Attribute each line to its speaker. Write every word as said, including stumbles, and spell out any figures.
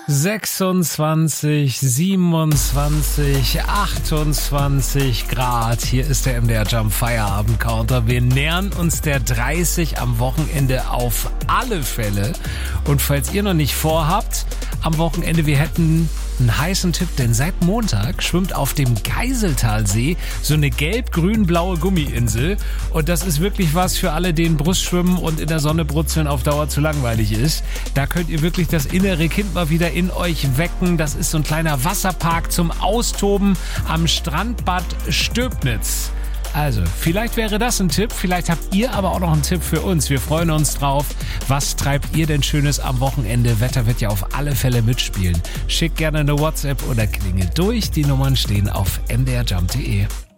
Speaker 1: sechsundzwanzig, siebenundzwanzig, achtundzwanzig Grad. Hier ist der M D R Jump Feierabend Counter. Wir nähern uns der dreißig am Wochenende auf alle Fälle. Und falls ihr noch nicht vorhabt, am Wochenende, wir hätten einen heißen Tipp, denn seit Montag schwimmt auf dem Geiseltalsee so eine gelb-grün-blaue Gummiinsel. Und das ist wirklich was für alle, denen Brustschwimmen und in der Sonne brutzeln auf Dauer zu langweilig ist. Da könnt ihr wirklich das innere Kind mal wieder in euch wecken. Das ist so ein kleiner Wasserpark zum Austoben am Strandbad Stöbnitz. Also, vielleicht wäre das ein Tipp, vielleicht habt ihr aber auch noch einen Tipp für uns. Wir freuen uns drauf. Was treibt ihr denn Schönes am Wochenende? Wetter wird ja auf alle Fälle mitspielen. Schickt gerne eine WhatsApp oder klingelt durch. Die Nummern stehen auf m d r jump punkt d e.